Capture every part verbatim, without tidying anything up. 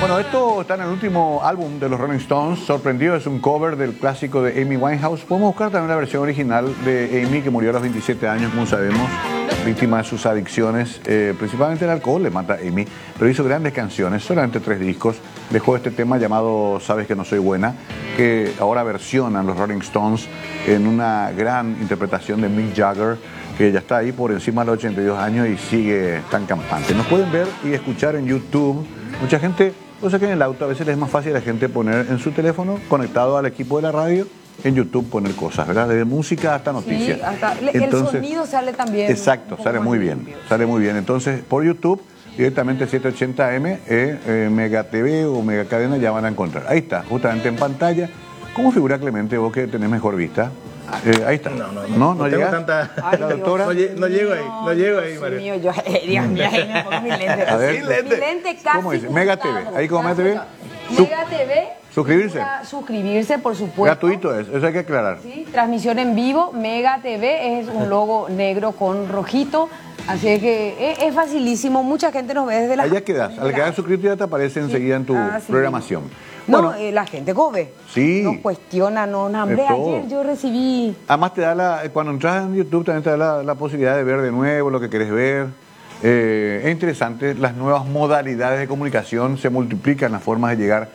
Bueno, esto está en el último álbum de los Rolling Stones. Sorprendido, es un cover del clásico de Amy Winehouse. Podemos buscar también la versión original de Amy, que murió a los veintisiete años, como sabemos, víctima de sus adicciones, eh, principalmente el alcohol le mata a Amy, pero hizo grandes canciones, solamente tres discos. Dejó este tema llamado Sabes que no soy buena, que ahora versionan los Rolling Stones en una gran interpretación de Mick Jagger, que ya está ahí por encima de los ochenta y dos años y sigue tan campante. Nos pueden ver y escuchar en YouTube. Mucha gente, o sea que en el auto a veces les es más fácil a la gente poner en su teléfono, conectado al equipo de la radio, en YouTube poner cosas, ¿verdad? Desde música hasta noticias. Sí, hasta Entonces, el sonido sale también. Exacto, sale muy bien, limpio. sale muy bien. Entonces, por YouTube, directamente setecientos ochenta M, eh, eh, Mega T V o Mega Cadena ya van a encontrar. Ahí está, justamente en pantalla. ¿Cómo figura, Clemente, vos que tenés mejor vista? Eh, ahí está. No, no, no. ¿No, no, no llegas? Tanta... Ay, la doctora. No, no llego ahí, no llego ahí, Mario. Mío, yo, eh, Dios mío, ahí me pongo mi lente. A ver, mi lente. lente casi. ¿Cómo dice? Mega T V. Ahí como Mega T V. Mega T V. ¿Suscribirse? Suscribirse, por supuesto. Gratuito es, eso hay que aclarar. Sí, transmisión en vivo. Mega T V es un logo negro con rojito. Así que es, es facilísimo. Mucha gente nos ve desde la... Allá quedas. Al quedar suscrito ya te aparece sí. enseguida en tu ah, sí. programación. No, bueno, eh, la gente gobe. Sí. Nos cuestiona, no, no, hombre, ayer yo recibí... Además te da la... Cuando entras en YouTube también te da la, la posibilidad de ver de nuevo lo que querés ver. Eh, es interesante, las nuevas modalidades de comunicación, se multiplican las formas de llegar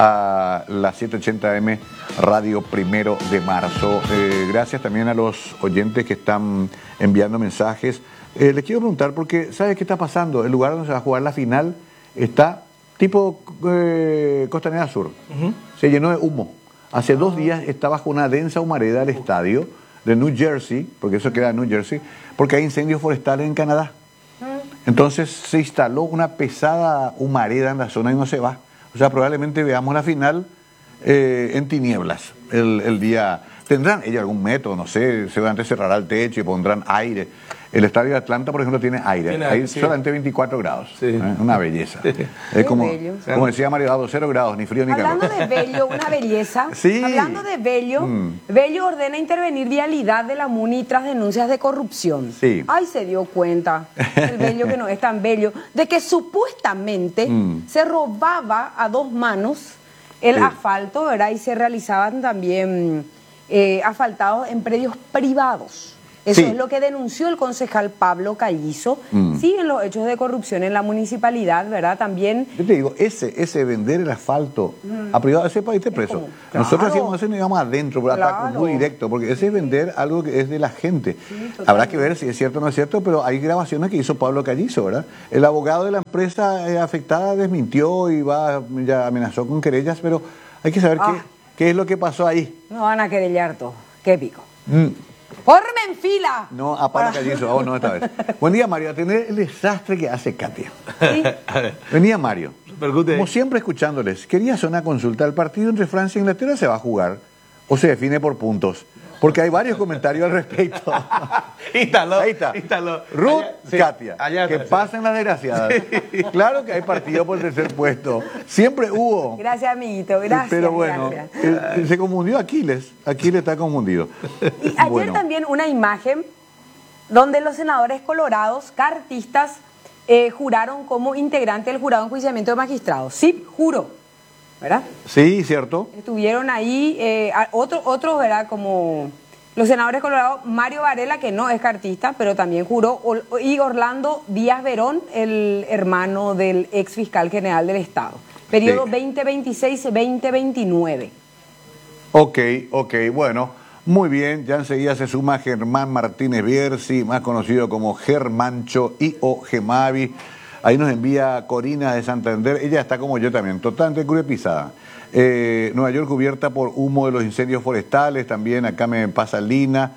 a la setecientos ochenta M Radio Primero de Marzo. Eh, gracias también a los oyentes que están enviando mensajes. Eh, les quiero preguntar, porque ¿sabes qué está pasando? El lugar donde se va a jugar la final está tipo eh, Costanera Sur. Uh-huh. Se llenó de humo. Hace uh-huh. dos días está bajo una densa humareda el estadio de New Jersey, porque eso queda en New Jersey, porque hay incendios forestales en Canadá. Uh-huh. Entonces se instaló una pesada humareda en la zona y no se va. O sea, probablemente veamos la final eh, en tinieblas el, el día. ¿Tendrán ellos algún método? No sé, seguramente cerrará el techo y pondrán aire. El estadio de Atlanta, por ejemplo, tiene aire. Tiene, Hay sí. solamente veinticuatro grados. Sí. ¿eh? Una belleza. Sí. Es como, como decía Mario Dado, cero grados, ni frío ni calor. Hablando de bello, una belleza. Sí. Hablando de bello, mm. Bello ordena intervenir vialidad de la MUNI tras denuncias de corrupción. Sí. Ay, se dio cuenta, el bello que no es tan bello, de que supuestamente mm. se robaba a dos manos el sí. asfalto, ¿verdad? Y se realizaban también eh, asfaltados en predios privados. Eso sí. es lo que denunció el concejal Pablo Callizo. Mm. Siguen los hechos de corrupción en la municipalidad, ¿verdad? También... Yo te digo, ese, ese vender el asfalto mm. a privado, ese país te preso. Como, claro. Nosotros hacíamos eso y nos íbamos adentro, por claro. ataque muy directo, porque ese es vender algo que es de la gente. Sí, habrá que ver si es cierto o no es cierto, pero hay grabaciones que hizo Pablo Callizo, ¿verdad? El abogado de la empresa eh, afectada desmintió y va, ya amenazó con querellas, pero hay que saber ah. qué, qué es lo que pasó ahí. No van a querellar todo. Qué pico. Mm. ¡Correme en fila! No, a Pablo Callizo, oh, no esta vez. Buen día, Mario. Atender el desastre que hace Katia. ¿Sí? Venía Mario. Como siempre escuchándoles, quería hacer una consulta. ¿El partido entre Francia e Inglaterra se va a jugar o se define por puntos? Porque hay varios comentarios al respecto. Ítalo, Ahí está. Ítalo. Ruth, allá, sí, Katia. Allá que pasen las desgraciadas. Sí. Claro que hay partido por el tercer puesto. Siempre hubo. Gracias, amiguito. Gracias. Pero bueno, eh, se confundió Aquiles. Aquiles está confundido. Y ayer bueno. también una imagen donde los senadores colorados, cartistas, eh, juraron como integrante del jurado de enjuiciamiento de magistrados. Sí, juro. ¿Verdad? Sí, cierto. Estuvieron ahí eh, otros, otro, ¿verdad? Como los senadores colorados, Mario Varela, que no es cartista, pero también juró, y Orlando Díaz Verón, el hermano del ex fiscal general del Estado. Periodo sí. veinte veintiséis a veinte veintinueve. Ok, ok, bueno, muy bien. Ya enseguida se suma Germán Martínez Bierzi, más conocido como Germancho y o Gemavi. Ahí nos envía Corina de Santander. Ella está como yo también, totalmente curiopizada. Eh, Nueva York cubierta por humo de los incendios forestales. También acá me pasa Lina.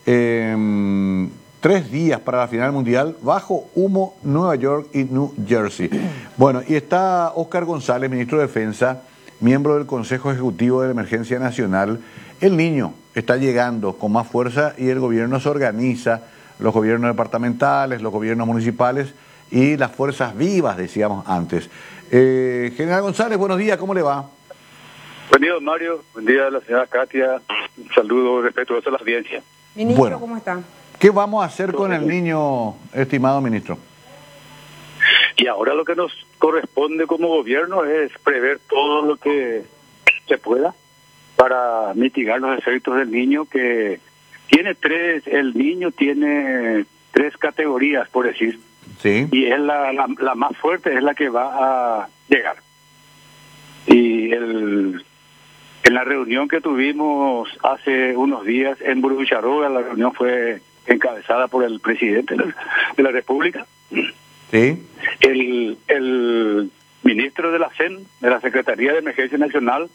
Eh, tres días para la final mundial. Bajo humo Nueva York y New Jersey. Bueno, y está Óscar González, ministro de Defensa, miembro del Consejo Ejecutivo de la Emergencia Nacional. El niño está llegando con más fuerza y el gobierno se organiza. Los gobiernos departamentales, los gobiernos municipales y las fuerzas vivas, decíamos antes. Eh, General González, buenos días, ¿cómo le va? Buen día, don Mario. Buen día a la señora Katia. Un saludo respetuoso a la audiencia. Ministro, bueno, ¿cómo está? ¿Qué vamos a hacer con el niño, estimado ministro? Y ahora lo que nos corresponde como gobierno es prever todo lo que se pueda para mitigar los efectos del niño, que tiene tres, el niño tiene tres categorías, por decir. Sí. Y es la, la, la más fuerte, es la que va a llegar. Y el, en la reunión que tuvimos hace unos días en Burbucharoga, la reunión fue encabezada por el presidente de la República. Sí. El, el ministro de la C E N, de la Secretaría de Emergencia Nacional,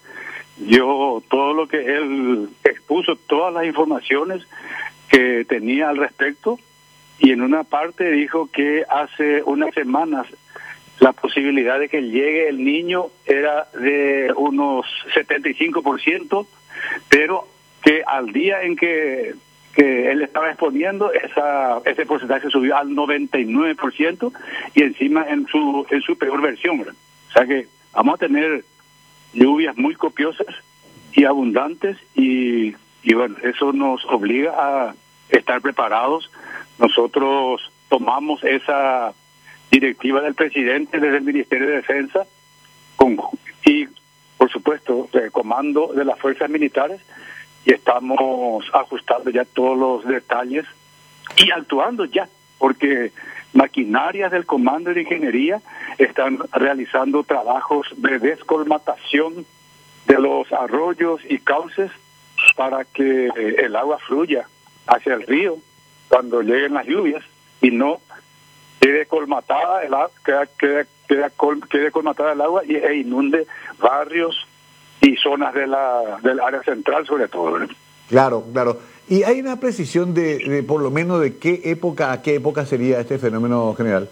dio todo lo que él expuso, todas las informaciones que tenía al respecto, y en una parte dijo que hace unas semanas la posibilidad de que llegue el niño era de unos setenta y cinco por ciento, pero que al día en que, que él estaba exponiendo, esa, ese porcentaje subió al noventa y nueve por ciento, y encima en su en su peor versión, ¿verdad? O sea que vamos a tener lluvias muy copiosas y abundantes, y, y bueno, eso nos obliga a estar preparados. Nosotros tomamos esa directiva del presidente desde el Ministerio de Defensa con, y, por supuesto, el comando de las fuerzas militares, y estamos ajustando ya todos los detalles y actuando ya, porque maquinarias del Comando de Ingeniería están realizando trabajos de descolmatación de los arroyos y cauces para que el agua fluya hacia el río cuando lleguen las lluvias y no quede colmatada el agua, quede, quede, quede, col, quede colmatada el agua y, e inunde barrios y zonas de la del área central sobre todo, ¿verdad? Claro, claro. ¿Y hay una precisión de, de por lo menos de qué época a qué época sería este fenómeno general?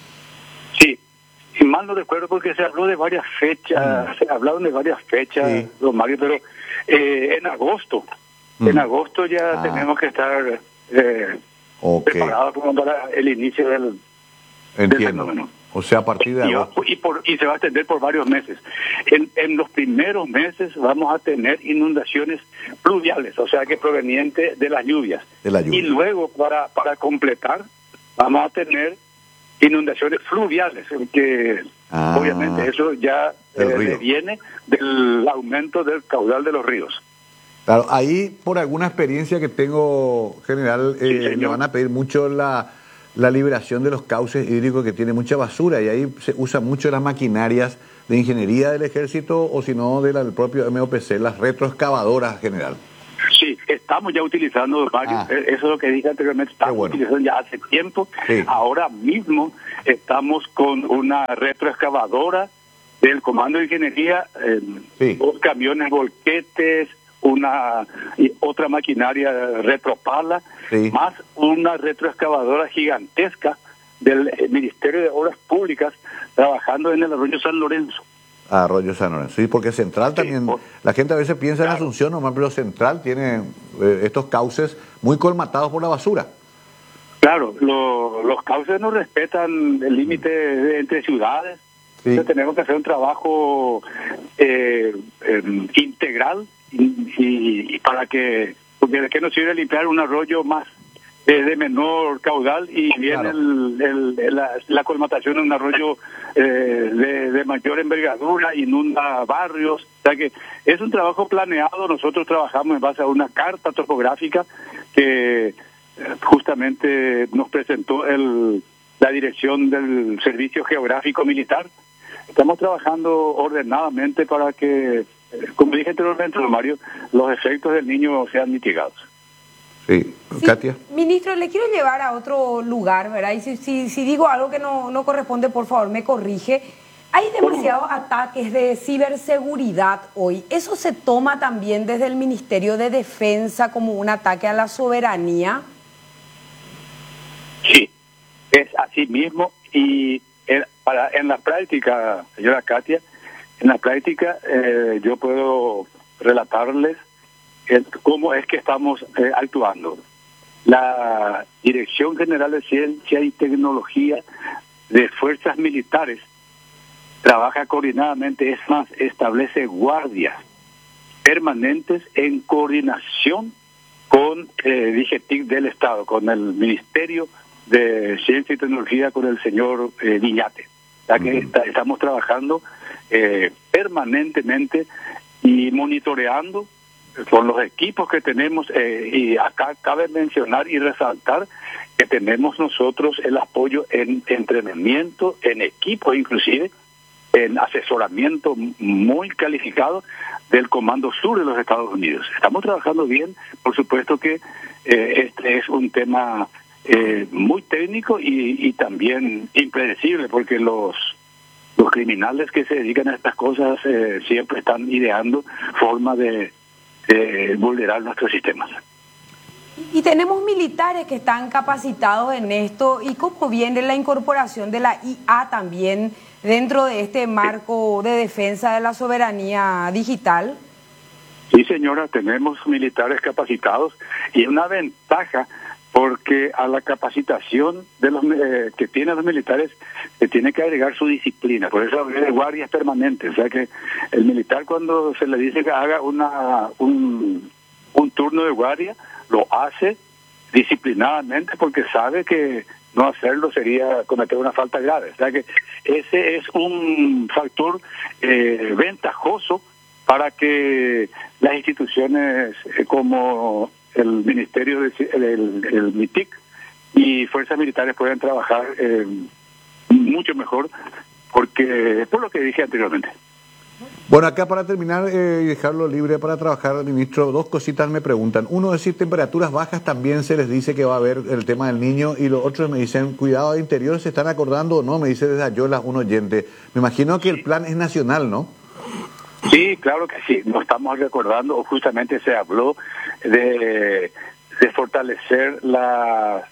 Sí, si mal no recuerdo, porque se habló de varias fechas, mm. se hablaron de varias fechas, sí. Don Mario, pero eh, en agosto, mm. en agosto ya ah. tenemos que estar eh, okay. preparados para el inicio del, Entiendo. del fenómeno. O sea, a partir de y, agosto. Y, por, y se va a extender por varios meses. En, en los primeros meses vamos a tener inundaciones pluviales, o sea que provenientes de las lluvias. De la lluvia. Y luego, para, para completar, vamos a tener inundaciones fluviales, que ah, obviamente eso ya eh, viene del aumento del caudal de los ríos. Claro, ahí por alguna experiencia que tengo, general, eh, sí, me van a pedir mucho la... la liberación de los cauces hídricos, que tiene mucha basura, y ahí se usa mucho las maquinarias de ingeniería del ejército, o si no del propio M O P C, las retroexcavadoras, general. Sí, estamos ya utilizando varios, ah, eso es lo que dije anteriormente, estamos bueno. utilizando ya hace tiempo. Sí. Ahora mismo estamos con una retroexcavadora del Comando de Ingeniería, eh, sí. dos camiones volquetes, una y otra maquinaria retropala, sí. más una retroexcavadora gigantesca del Ministerio de Obras Públicas trabajando en el Arroyo San Lorenzo. Ah, Arroyo San Lorenzo, sí, porque Central también, sí, por, la gente a veces piensa claro. en Asunción nomás, pero Central tiene eh, estos cauces muy colmatados por la basura. Claro, lo, los cauces no respetan el límite entre ciudades, sí. entonces tenemos que hacer un trabajo eh, eh, integral. Y, y, y para que, porque de qué nos sirve limpiar un arroyo más eh, de menor caudal y viene claro. el, el, el, la, la colmatación de un arroyo eh, de, de mayor envergadura, inunda barrios, o sea que es un trabajo planeado. Nosotros trabajamos en base a una carta topográfica que eh, justamente nos presentó el, la dirección del Servicio Geográfico Militar. Estamos trabajando ordenadamente para que, como dije anteriormente, Mario, los efectos del niño sean mitigados. Sí, Katia. Sí, ministro, le quiero llevar a otro lugar, ¿verdad? Y si, si, si digo algo que no, no corresponde, por favor, me corrige. Hay demasiados ataques de ciberseguridad hoy. ¿Eso se toma también desde el Ministerio de Defensa como un ataque a la soberanía? Sí, es así mismo. Y en, para, en la práctica, señora Katia, en la práctica eh, yo puedo relatarles el, cómo es que estamos eh, actuando. La Dirección General de Ciencia y Tecnología de Fuerzas Militares trabaja coordinadamente, es más, establece guardias permanentes en coordinación con eh, DIGETIC del Estado, con el Ministerio de Ciencia y Tecnología, con el señor eh, Viñate. ya que está, estamos trabajando eh, permanentemente y monitoreando con los equipos que tenemos, eh, y acá cabe mencionar y resaltar que tenemos nosotros el apoyo en entrenamiento, en equipos inclusive, en asesoramiento muy calificado del Comando Sur de los Estados Unidos. Estamos trabajando bien, por supuesto que eh, este es un tema eh, muy técnico y, y también impredecible, porque los los criminales que se dedican a estas cosas eh, siempre están ideando formas de Eh, vulnerar nuestros sistemas. Y tenemos militares que están capacitados en esto, y cómo viene la incorporación de la I A también dentro de este marco de defensa de la soberanía digital. Sí, señora, tenemos militares capacitados, y una ventaja porque a la capacitación de los eh, que tienen los militares se tiene que agregar su disciplina. Por eso hablé de guardias permanentes. O sea que el militar, cuando se le dice que haga una un, un turno de guardia, lo hace disciplinadamente, porque sabe que no hacerlo sería cometer una falta grave. O sea que ese es un factor eh, ventajoso para que las instituciones eh, como el Ministerio, de, el, el, el MITIC y Fuerzas Militares pueden trabajar eh, mucho mejor, porque por lo que dije anteriormente. Bueno, acá para terminar eh, y dejarlo libre para trabajar, ministro, dos cositas me preguntan. Uno es si temperaturas bajas también se les dice que va a haber el tema del niño, y los otros me dicen, cuidado de interior, ¿se están acordando o no? Me dice desde Ayolas un oyente. Me imagino que el plan es nacional, ¿no? Sí, claro que sí, nos estamos recordando, justamente se habló de, de fortalecer la,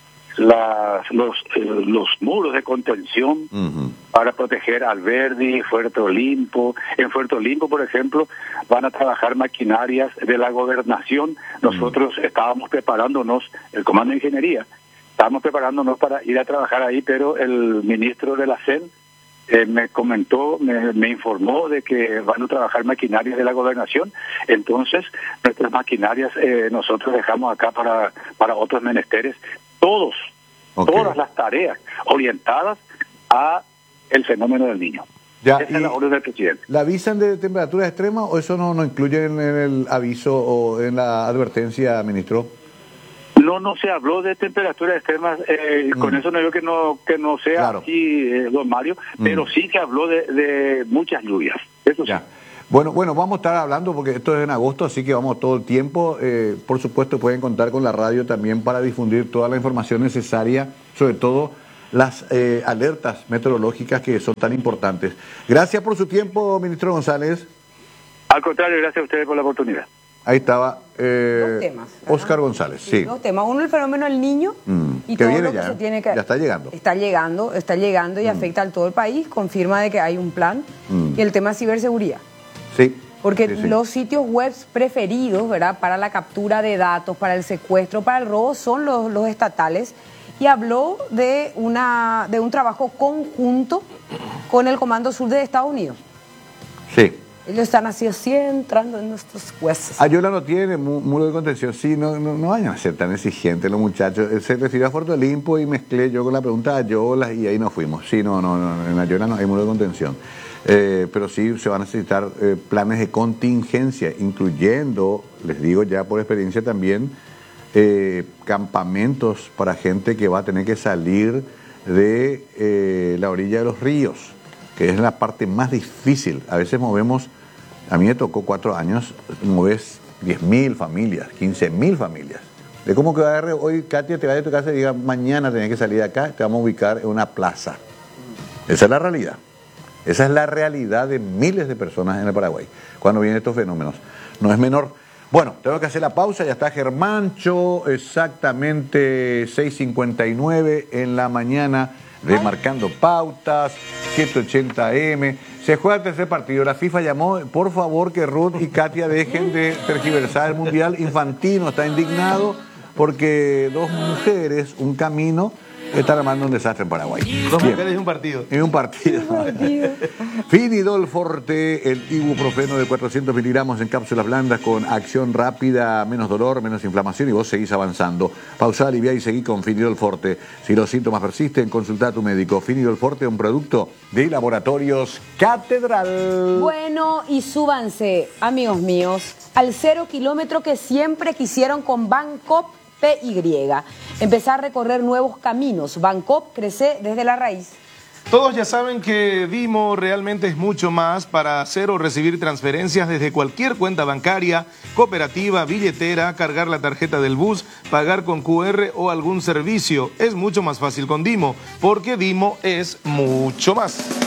la, los, los muros de contención uh-huh. para proteger Alberdi, Puerto Limpo. En Puerto Limpo, por ejemplo, van a trabajar maquinarias de la gobernación. Nosotros uh-huh. estábamos preparándonos, el Comando de Ingeniería, estábamos preparándonos para ir a trabajar ahí, pero el ministro de la C E N Eh, me comentó, me, me informó de que van a trabajar maquinarias de la gobernación. Entonces nuestras maquinarias eh, nosotros dejamos acá para para otros menesteres, todos okay. todas las tareas orientadas a el fenómeno del niño. Ya, esa es la orden del presidente. ¿La avisan de temperatura extrema o eso no, no incluye en, en el aviso o en la advertencia, ministro? No, no se habló de temperaturas extremas, eh, mm. con eso no digo que no que no sea claro. así, eh, don Mario, mm. pero sí se habló de, de muchas lluvias, eso ya. sí. Bueno, bueno, vamos a estar hablando porque esto es en agosto, así que vamos todo el tiempo. Eh, por supuesto, pueden contar con la radio también para difundir toda la información necesaria, sobre todo las eh, alertas meteorológicas que son tan importantes. Gracias por su tiempo, ministro González. Al contrario, gracias a ustedes por la oportunidad. Ahí estaba eh, dos temas, Oscar González, sí. sí. Dos temas. Uno, el fenómeno del niño mm, y que todo viene lo que ya, se tiene que... ya está llegando. Está llegando, está llegando y mm. afecta a todo el país. Confirma de que hay un plan. Mm. Y el tema de ciberseguridad. Sí. Porque sí, sí. los sitios web preferidos, ¿verdad?, para la captura de datos, para el secuestro, para el robo, son los, los estatales. Y habló de, una, de un trabajo conjunto con el Comando Sur de Estados Unidos. Sí. Ellos están así, así entrando en nuestros huesos. Ayola no tiene muro de contención. Sí, no, no, no vayan a ser tan exigentes los muchachos. Se refirió a Puerto Limpo y mezclé yo con la pregunta de Ayola y ahí nos fuimos. Sí, no, no, no, en Ayola no hay muro de contención. Eh, pero sí se van a necesitar eh, planes de contingencia, incluyendo, les digo ya por experiencia también, eh, campamentos para gente que va a tener que salir de eh, la orilla de los ríos, que es la parte más difícil. A veces movemos, a mí me tocó cuatro años, moves diez mil familias, quince mil familias. De cómo que va a agarrar hoy, Katia, te va de tu casa y diga, mañana tenés que salir de acá, te vamos a ubicar en una plaza. Esa es la realidad. Esa es la realidad de miles de personas en el Paraguay, cuando vienen estos fenómenos. No es menor. Bueno, tengo que hacer la pausa, ya está Germancho, exactamente seis cincuenta y nueve en la mañana, de Marcando Pautas, ciento ochenta eme. Se juega el tercer partido. La FIFA llamó, por favor, que Ruth y Katia dejen de tergiversar el Mundial. Infantino está indignado porque dos mujeres, un camino, Están armando un desastre en Paraguay. Dos Bien. mujeres y un partido. En un partido. Finidol Forte, el ibuprofeno de cuatrocientos miligramos en cápsulas blandas con acción rápida, menos dolor, menos inflamación y vos seguís avanzando. Pausá, aliviá y seguí con Finidol Forte. Si los síntomas persisten, consultá a tu médico. Finidol Forte es un producto de Laboratorios Catedral. Bueno, y súbanse, amigos míos, al cero kilómetro que siempre quisieron con Bancop P Y. Empezar a recorrer nuevos caminos. Bancop crece desde la raíz. Todos ya saben que Vimo realmente es mucho más para hacer o recibir transferencias desde cualquier cuenta bancaria, cooperativa, billetera, cargar la tarjeta del bus, pagar con Q R o algún servicio. Es mucho más fácil con Vimo, porque Vimo es mucho más.